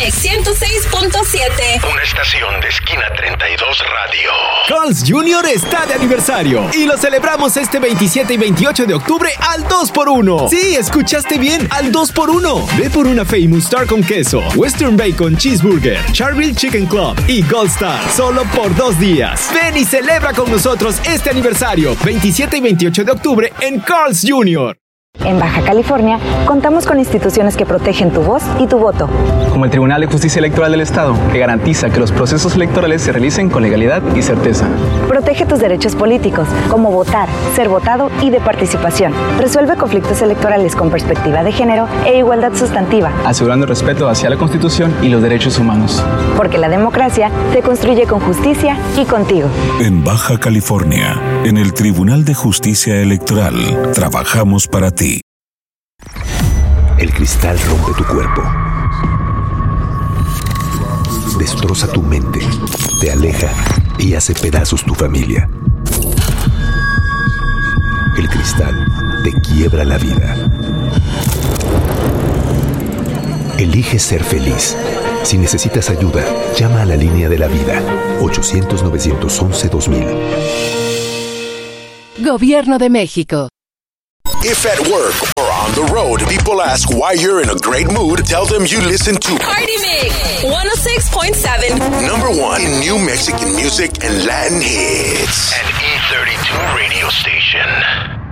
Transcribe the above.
Mix 106.7. Una estación de Esquina 32 Radio. Carl's Jr. está de aniversario y lo celebramos este 27 y 28 de octubre al 2x1. Sí, escuchaste bien, al 2x1. Ve por una Famous Star con queso, Western Bacon Cheeseburger, Charville Chicken Club y Gold Star, solo por 2 días. Ven y celebra con nosotros este aniversario, 27 y 28 de octubre en Carl's Jr. En Baja California, contamos con instituciones que protegen tu voz y tu voto. Como el Tribunal de Justicia Electoral del Estado, que garantiza que los procesos electorales se realicen con legalidad y certeza. Protege tus derechos políticos, como votar, ser votado y de participación. Resuelve conflictos electorales con perspectiva de género e igualdad sustantiva. Asegurando el respeto hacia la Constitución y los derechos humanos. Porque la democracia se construye con justicia y contigo. En Baja California, en el Tribunal de Justicia Electoral, trabajamos para ti. El cristal rompe tu cuerpo, destroza tu mente, te aleja y hace pedazos tu familia. El cristal te quiebra la vida. Elige ser feliz. Si necesitas ayuda, llama a la línea de la vida, 800-911-2000. Gobierno de México. If at work or on the road, people ask why you're in a great mood, tell them you listen to Party Mix 106.7. number 1 in new Mexican music and Latin hits. An E32 radio station.